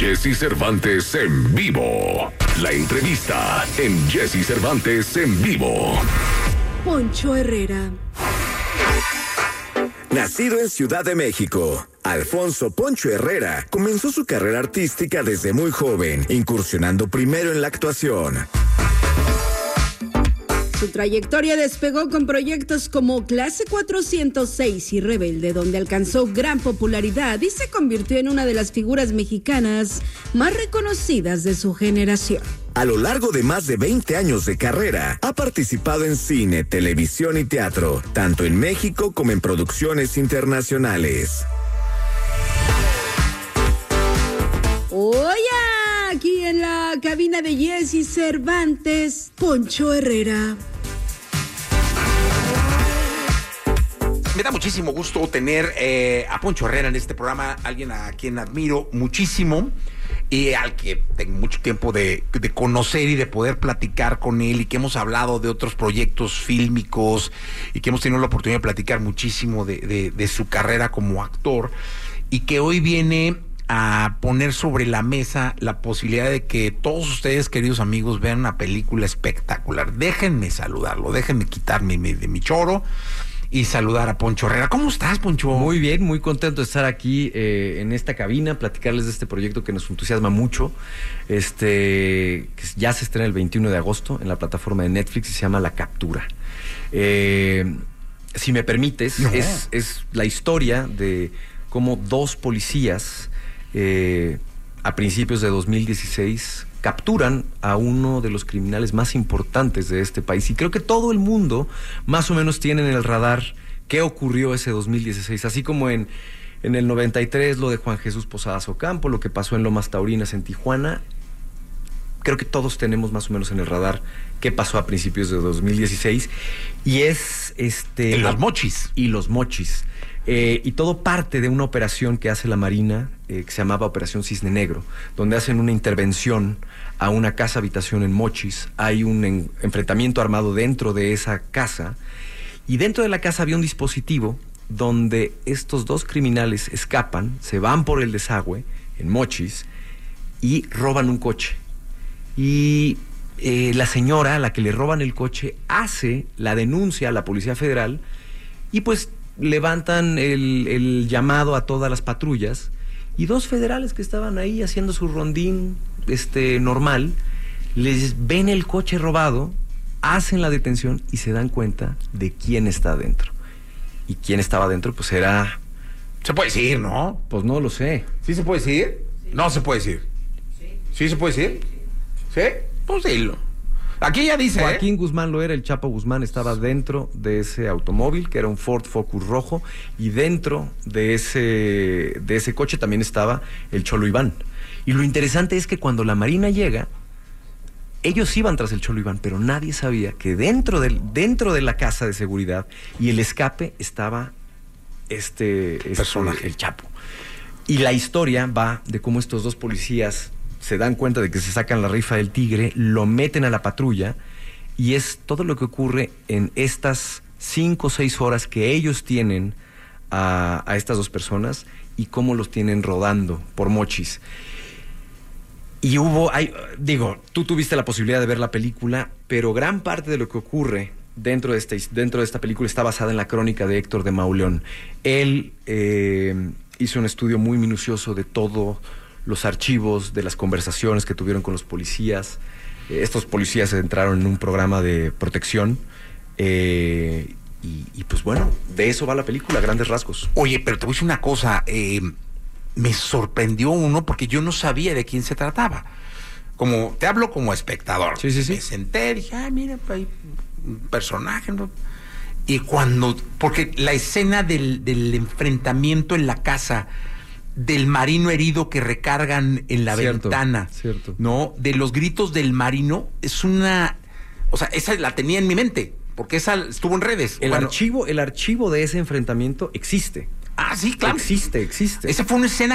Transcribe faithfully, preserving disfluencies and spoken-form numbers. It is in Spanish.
Jesse Cervantes en vivo. La entrevista en Jesse Cervantes en vivo. Poncho Herrera. Nacido en Ciudad de México, Alfonso Poncho Herrera comenzó su carrera artística desde muy joven, incursionando primero en la actuación. Su trayectoria despegó con proyectos como Clase cuatrocientos seis y Rebelde, donde alcanzó gran popularidad y se convirtió en una de las figuras mexicanas más reconocidas de su generación. A lo largo de más de veinte años de carrera, ha participado en cine, televisión y teatro, tanto en México como en producciones internacionales. Oye, aquí en la cabina de Jesse Cervantes, Poncho Herrera. Me da muchísimo gusto tener eh, a Poncho Herrera en este programa, alguien a quien admiro muchísimo y al que tengo mucho tiempo de, de conocer y de poder platicar con él, y que hemos hablado de otros proyectos fílmicos y que hemos tenido la oportunidad de platicar muchísimo de, de, de su carrera como actor, y que hoy viene a poner sobre la mesa la posibilidad de que todos ustedes, queridos amigos, vean una película espectacular. Déjenme saludarlo, déjenme quitarme mi, de mi choro y saludar a Poncho Herrera. ¿Cómo estás, Poncho? Muy bien, muy contento de estar aquí eh, en esta cabina, platicarles de este proyecto que nos entusiasma mucho, este que ya se estrena el veintiuno de agosto en la plataforma de Netflix y se llama La Captura. Eh, si me permites, no. es, es la historia de cómo dos policías eh, a principios de dos mil dieciséis capturan a uno de los criminales más importantes de este país, y creo que todo el mundo más o menos tiene en el radar qué ocurrió ese dos mil dieciséis, así como en, en el noventa y tres lo de Juan Jesús Posadas Ocampo, lo que pasó en Lomas Taurinas en Tijuana. Creo que todos tenemos más o menos en el radar qué pasó a principios de dos mil dieciséis, y es este en los mochis y los mochis Eh, y todo parte de una operación que hace la Marina, eh, que se llamaba Operación Cisne Negro, donde hacen una intervención a una casa habitación en Mochis. Hay un en, enfrentamiento armado dentro de esa casa, y dentro de la casa había un dispositivo donde estos dos criminales escapan, se van por el desagüe en Mochis y roban un coche. Y eh, la señora a la que le roban el coche hace la denuncia a la Policía Federal, y pues levantan el, el llamado a todas las patrullas, y dos federales que estaban ahí haciendo su rondín este, normal, les ven el coche robado, hacen la detención y se dan cuenta de quién está adentro. Y quién estaba adentro, pues era... Se puede decir, ¿no? Pues no lo sé. ¿Sí se puede decir? Sí. No se puede decir. Sí. ¿Sí se puede decir? ¿Sí? Pues dilo. Aquí ya dice, Joaquín ¿eh? Guzmán lo era, el Chapo Guzmán estaba dentro de ese automóvil, que era un Ford Focus rojo, y dentro de ese, de ese coche también estaba el Cholo Iván. Y lo interesante es que cuando la Marina llega, ellos iban tras el Cholo Iván, pero nadie sabía que dentro, del, dentro de la casa de seguridad y el escape estaba este, este personaje, el Chapo. Y la historia va de cómo estos dos policías se dan cuenta de que se sacan la rifa del tigre, lo meten a la patrulla, y es todo lo que ocurre en estas cinco o seis horas que ellos tienen a, a estas dos personas, y cómo los tienen rodando por Mochis. Y hubo, hay, digo, tú tuviste la posibilidad de ver la película, pero gran parte de lo que ocurre dentro de, este, dentro de esta película está basada en la crónica de Héctor de Mauleón. Él eh, hizo un estudio muy minucioso de todo los archivos, de las conversaciones que tuvieron con los policías. Eh, estos policías entraron en un programa de protección, eh, y, y pues bueno, de eso va la película, a grandes rasgos. Oye, pero te voy a decir una cosa, eh, me sorprendió uno porque yo no sabía de quién se trataba. Como, te hablo como espectador. Sí, sí, sí. Me senté, dije, ay, mira, hay un personaje, ¿no? Y cuando, porque la escena del, del enfrentamiento en la casa, del marino herido que recargan en la cierto, ventana, cierto. ¿no? De los gritos del marino, es una... O sea, esa la tenía en mi mente, porque esa estuvo en redes. El, bueno, archivo, el archivo de ese enfrentamiento existe. Ah, sí, claro. Existe, existe. Esa fue una escena